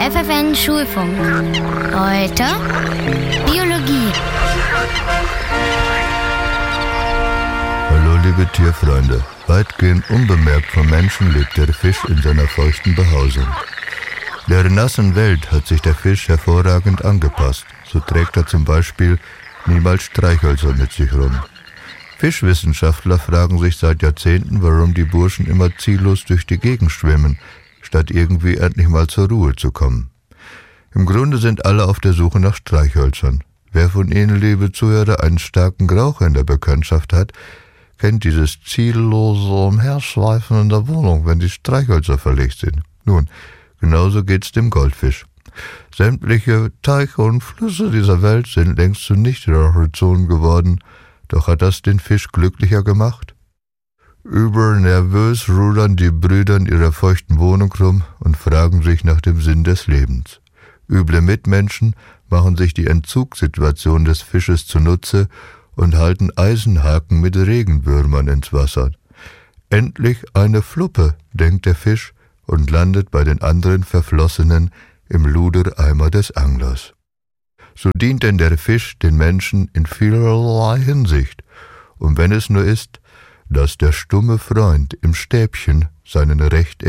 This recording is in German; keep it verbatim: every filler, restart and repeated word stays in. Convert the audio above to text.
F F N Schulfunk. Heute Biologie. Hallo liebe Tierfreunde. Weitgehend unbemerkt vom Menschen lebt der Fisch in seiner feuchten Behausung. Der nassen Welt hat sich der Fisch hervorragend angepasst. So trägt er zum Beispiel niemals Streichhölzer mit sich rum. Fischwissenschaftler fragen sich seit Jahrzehnten, warum die Burschen immer ziellos durch die Gegend schwimmen, statt irgendwie endlich mal zur Ruhe zu kommen. Im Grunde sind alle auf der Suche nach Streichhölzern. Wer von Ihnen, liebe Zuhörer, einen starken Rauch in der Bekanntschaft hat, kennt dieses ziellose Umherschweifen in der Wohnung, wenn die Streichhölzer verlegt sind. Nun, genauso geht's dem Goldfisch. Sämtliche Teiche und Flüsse dieser Welt sind längst zu Nichtraucherzonen geworden, doch hat das den Fisch glücklicher gemacht? Übernervös rudern die Brüder in ihrer feuchten Wohnung rum und fragen sich nach dem Sinn des Lebens. Üble Mitmenschen machen sich die Entzugssituation des Fisches zunutze und halten Eisenhaken mit Regenwürmern ins Wasser. Endlich eine Fluppe, denkt der Fisch und landet bei den anderen Verflossenen im Ludereimer des Anglers. So dient denn der Fisch den Menschen in vielerlei Hinsicht, und wenn es nur ist, dass der stumme Freund im Stäbchen seinen Recht